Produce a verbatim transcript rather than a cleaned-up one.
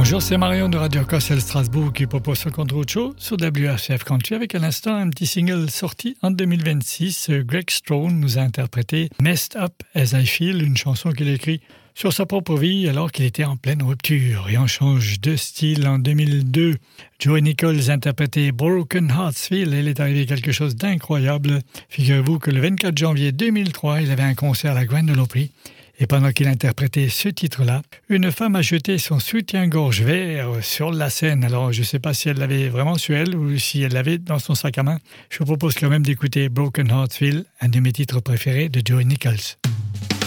Bonjour, c'est Marion de Radio Cossel Strasbourg qui propose son contrôle show sur W R C F Country avec à l'instant un petit single sorti en deux mille vingt-six. Greg Strone nous a interprété Messed Up As I Feel, une chanson qu'il a écrite sur sa propre vie alors qu'il était en pleine rupture. Et on change de style en deux mille deux. Joey Nichols interprétait Broken Heartsville et il est arrivé quelque chose d'incroyable. Figurez-vous que le vingt-quatre janvier deux mille trois, il avait un concert à la Grand Ole Opry. Et pendant qu'il interprétait ce titre-là, une femme a jeté son soutien-gorge vert sur la scène. Alors, je ne sais pas si elle l'avait vraiment sur elle ou si elle l'avait dans son sac à main. Je vous propose quand même d'écouter Broken Heartsville, un de mes titres préférés de Joey Nichols.